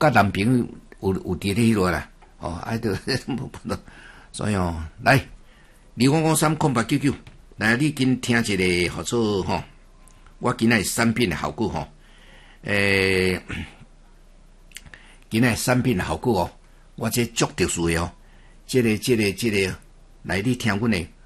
甲男朋友有伫咧迄落啦，就所以来2553899，来你今听一个合作我今仔产品的效果今仔产品的效果我这足特殊的这个，来你听阮的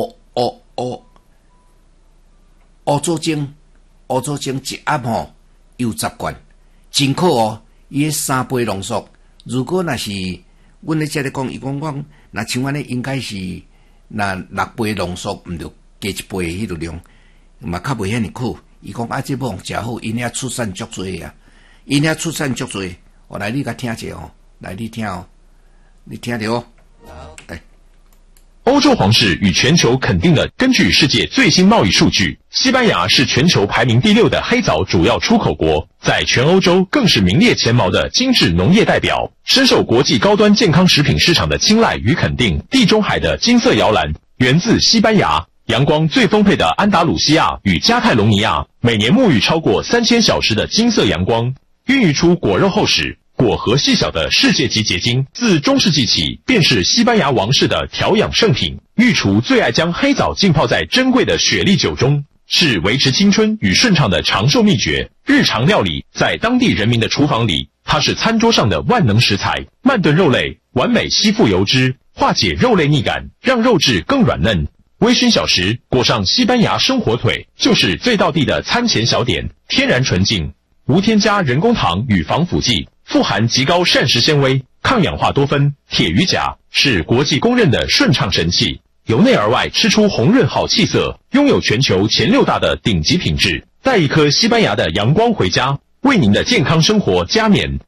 乌祖精一盒有10罐，真好伊个3杯浓缩。如果若是阮咧这咧讲，伊讲若像安尼应该是若6杯浓缩，毋着加1杯迄个量，嘛较袂遐尼苦。伊讲这某诚好，因遐出产足多啊，因遐出产足多。我来你甲听者来你听你听着来。 欧洲皇室与全球肯定的，根据世界最新贸易数据，西班牙是全球排名第6的黑枣主要出口国，在全欧洲更是名列前茅的精致农业代表，深受国际高端健康食品市场的青睐与肯定。地中海的金色摇篮源自西班牙，阳光最丰沛的安达鲁西亚与加泰隆尼亚，每年沐浴超过3000小时的金色阳光，孕育出果肉厚实、果核细小的世界级结晶，自中世纪起便是西班牙王室的调养圣品。御厨最爱将黑枣浸泡在珍贵的雪莉酒中，是维持青春与顺畅的长寿秘诀。日常料理在当地人民的厨房里，它是餐桌上的万能食材。慢炖肉类完美吸附油脂，化解肉类腻感，让肉质更软嫩。微醺小食裹上西班牙生火腿，就是最道地的餐前小点。天然纯净，无添加人工糖与防腐剂，富含极高膳食纤维、抗氧化多酚、铁与钾，是国际公认的顺畅神器。由内而外吃出红润好气色，拥有全球前6大的顶级品质。带一颗西班牙的阳光回家，为您的健康生活加冕。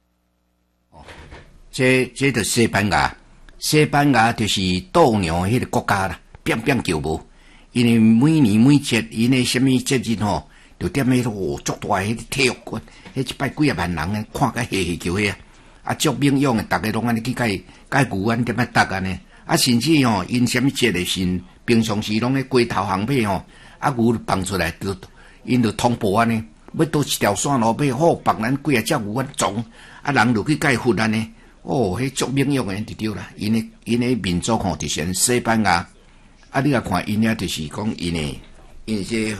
这就是西班牙，西班牙就是斗牛迄个国家啦，变变叫无。因为每年每节，因为什么节日就点迄个足大迄个体育馆，迄一摆几啊万人诶，看甲嘿嘿叫迄足名扬诶，逐个拢安尼去甲牛丸点搭安尼。甚至因什么节诶时，平常时拢咧街头巷尾牛放出来，因就通报安尼，要倒一条线路尾，放咱几啊只牛丸种，人就去甲伊分安尼。迄足名扬诶，就对啦。因诶民族就是西班牙，你若看因遐就是讲因诶这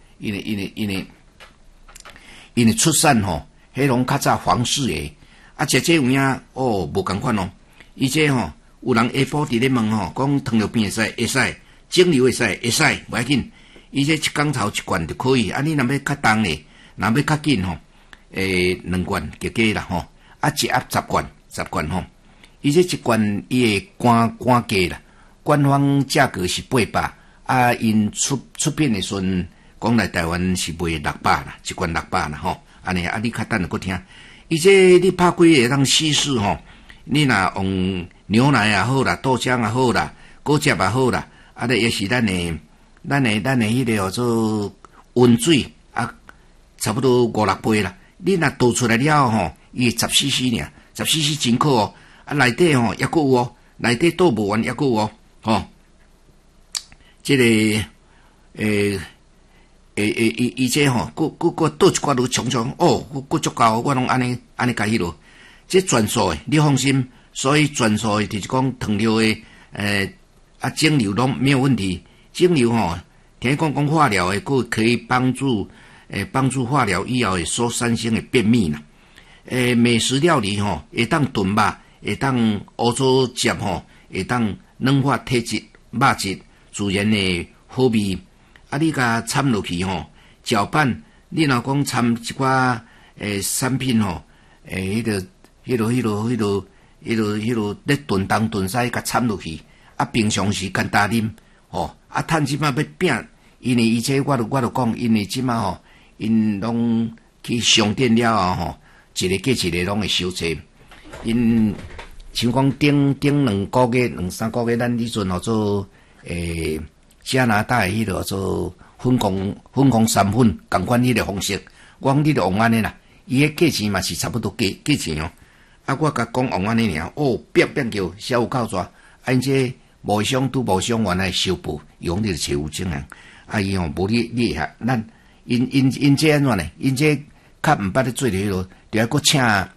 因诶出产迄拢较早皇室诶，这有影无共款伊这有人下晡伫咧问讲糖尿病会使，肿瘤会使，无要紧。伊这1工头1罐就可以。你若要较重咧，若要较紧2罐就加啦一盒10罐伊这1罐伊会官价啦，官方价格是800，因出品的时阵讲来台湾是卖600啦，1罐600啦安尼你较等下搁听。伊这你拍几个当稀释你若用牛奶也好啦，豆浆也好啦，果汁也好啦，也是咱的迄个叫做温水差不多5-6杯啦。你若倒出来了后伊10cc 尔，10cc 真好内底也搁有内底倒无完也搁有这个伊这搁倒一寡都冲冲搁足够，我拢安尼甲迄落。这全素的，你放心。所以全素的就是讲糖尿的肿瘤拢没有问题。肿瘤听讲化疗的佫可以帮助化疗以后的所产生的便秘啦。美食料理会当炖肉，会当乌糟汁会当软化体质肉质自然的好味。你甲掺落去搅拌，你若讲掺一寡产品迄落咧炖东炖西，甲掺落去，平常时简单啉，趁即摆要拼，因为伊这我就讲，因为即摆因拢去商店了一个过一个拢会收册。因像讲顶2个月、2-3个月，咱迄阵做加拿大迄落做粉红山粉，共款迄个方式，我讲你着用安尼啦，伊个价钱嘛是差不多价钱我甲讲用安尼尔，变叫小有够抓，因这无相拄无相原来修补，用你找有种伊无你下，咱因这安怎呢？因这较毋捌咧做迄落，就要搁请